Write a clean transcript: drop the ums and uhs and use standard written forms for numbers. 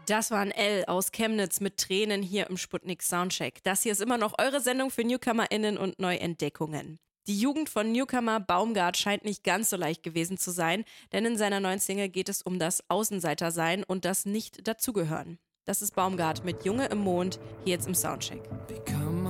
Das war ein L aus Chemnitz mit Tränen hier im Sputnik Soundcheck. Das hier ist immer noch eure Sendung für NewcomerInnen und Neuentdeckungen. Die Jugend von Newcomer Baumgart scheint nicht ganz so leicht gewesen zu sein, denn in seiner neuen Single geht es um das Außenseitersein und das Nicht-Dazugehören. Das ist Baumgart mit Junge im Mond, hier jetzt im Soundcheck. Wie kann